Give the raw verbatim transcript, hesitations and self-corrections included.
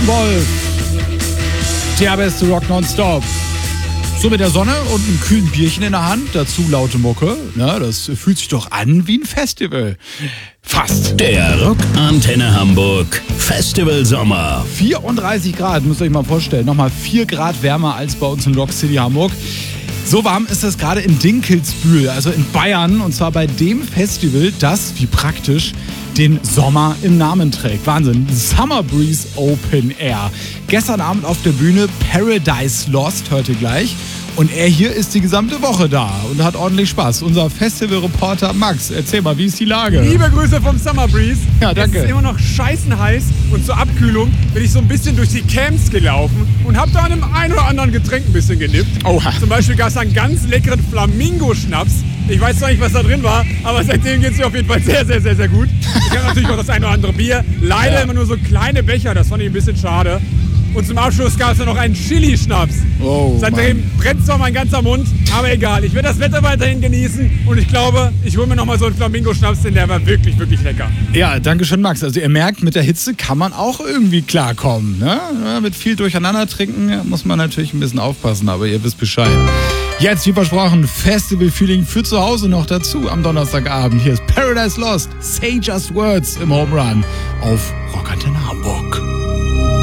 Steppenwolf. Der beste Rock nonstop. So mit der Sonne und einem kühlen Bierchen in der Hand, dazu laute Mucke. Na, das fühlt sich doch an wie ein Festival. Fast. Der Rock Antenne Hamburg Festival Sommer. vierunddreißig Grad, müsst ihr euch mal vorstellen. Nochmal vier Grad wärmer als bei uns in Rock City Hamburg. So warm ist es gerade in Dinkelsbühl, also in Bayern. Und zwar bei dem Festival, das, wie praktisch, den Sommer im Namen trägt. Wahnsinn. Summer Breeze Open Air. Gestern Abend auf der Bühne Paradise Lost, hört ihr gleich. Und er hier ist die gesamte Woche da und hat ordentlich Spaß. Unser Festivalreporter Max, erzähl mal, wie ist die Lage? Liebe Grüße vom Summer Breeze. Ja, danke. Es ist immer noch scheißen heiß und zur Abkühlung bin ich so ein bisschen durch die Camps gelaufen und habe da an einem ein oder anderen Getränk ein bisschen genippt. Oha. Zum Beispiel gab es einen ganz leckeren Flamingo-Schnaps. Ich weiß zwar nicht, was da drin war, aber seitdem geht es mir auf jeden Fall sehr, sehr, sehr, sehr gut. Ich habe natürlich auch das eine oder andere Bier. Leider Ja. immer nur so kleine Becher, das fand ich ein bisschen schade. Und zum Abschluss gab es dann noch einen Chili-Schnaps. Oh, Seitdem Mann. brennt zwar mein ganzer Mund, aber egal. Ich werde das Wetter weiterhin genießen und ich glaube, ich hole mir noch mal so einen Flamingo-Schnaps, denn der war wirklich, wirklich lecker. Ja, danke schön, Max. Also ihr merkt, mit der Hitze kann man auch irgendwie klarkommen. Ne? Ja, mit viel durcheinander trinken muss man natürlich ein bisschen aufpassen, aber ihr wisst Bescheid. Jetzt, wie versprochen, Festival-Feeling für zu Hause noch dazu am Donnerstagabend. Hier ist Paradise Lost, Say Just Words im Home Run auf Rock Antenne Hamburg.